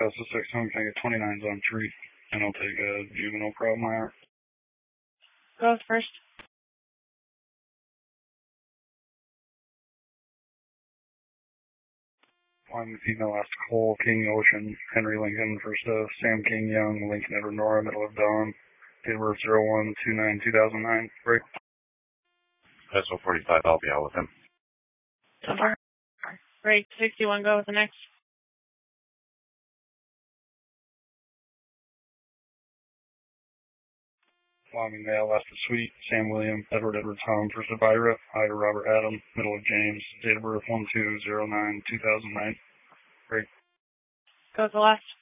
That's the 6 home. Can I get 29s on 3? And I'll take a juvenile problem higher. Go first. One female last Cole, King Ocean, Henry Lincoln, first Sam King Young, Lincoln Edward Nora, middle of dawn, date of birth 01/29/2009. Break. That's 45, I'll be out with him. Break 61, go with the next. Wyoming male last of Sweet, Sam William, Edward Tom, first of Ira, Robert Adam, middle of James, date of birth 12/09/2009. Break. Go with the last.